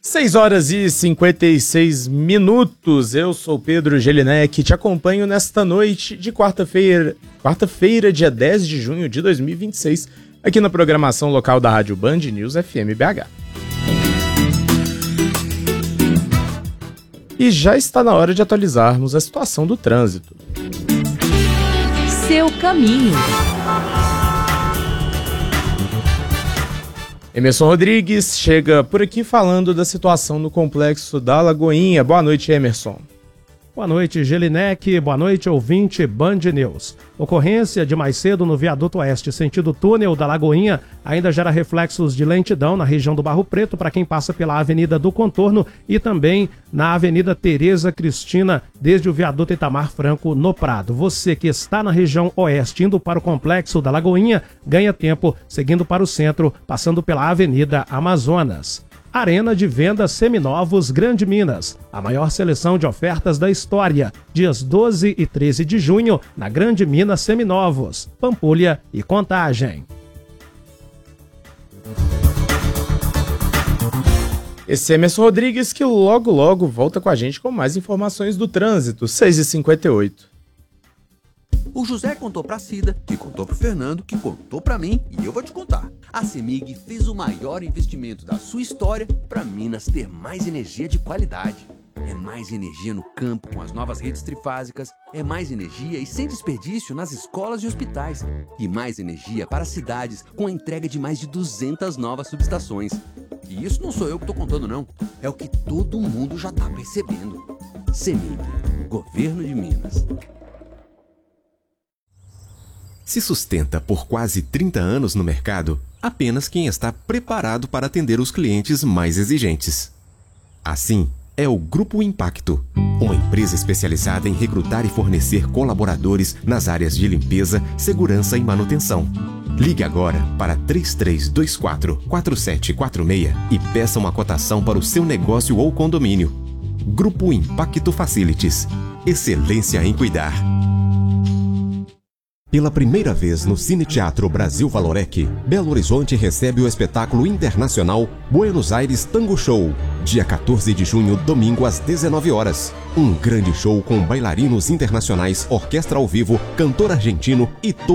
6 horas e 56 minutos. Eu sou Pedro Gelinek e te acompanho nesta noite de quarta-feira, dia 10 de junho de 2026, aqui na programação local da Rádio Band News FM BH. E já está na hora de atualizarmos a situação do trânsito. Seu caminho. Emerson Rodrigues chega por aqui falando da situação no complexo da Lagoinha. Boa noite, Emerson. Boa noite, Gelinek. Boa noite, ouvinte Band News. Ocorrência de mais cedo no viaduto oeste, sentido túnel da Lagoinha, ainda gera reflexos de lentidão na região do Barro Preto para quem passa pela Avenida do Contorno e também na Avenida Tereza Cristina, desde o viaduto Itamar Franco no Prado. Você que está na região oeste, indo para o complexo da Lagoinha, ganha tempo seguindo para o centro, passando pela Avenida Amazonas. Arena de Vendas Seminovos Grande Minas, a maior seleção de ofertas da história, dias 12 e 13 de junho, na Grande Minas Seminovos, Pampulha e Contagem. Esse é Emerson Rodrigues que logo volta com a gente com mais informações do trânsito, 6h58. O José contou pra Cida, que contou pro Fernando, que contou pra mim e eu vou te contar. A CEMIG fez o maior investimento da sua história para Minas ter mais energia de qualidade. É mais energia no campo com as novas redes trifásicas, é mais energia e sem desperdício nas escolas e hospitais. E mais energia para cidades com a entrega de mais de 200 novas subestações. E isso não sou eu que tô contando não, é o que todo mundo já tá percebendo. CEMIG, Governo de Minas. Se sustenta por quase 30 anos no mercado, apenas quem está preparado para atender os clientes mais exigentes. Assim, é o Grupo Impacto, uma empresa especializada em recrutar e fornecer colaboradores nas áreas de limpeza, segurança e manutenção. Ligue agora para 3324-4746 e peça uma cotação para o seu negócio ou condomínio. Grupo Impacto Facilities. Excelência em cuidar. Pela primeira vez no Cine Teatro Brasil Valorec, Belo Horizonte recebe o espetáculo internacional Buenos Aires Tango Show, dia 14 de junho, domingo às 19 horas. Um grande show com bailarinos internacionais, orquestra ao vivo, cantor argentino e todo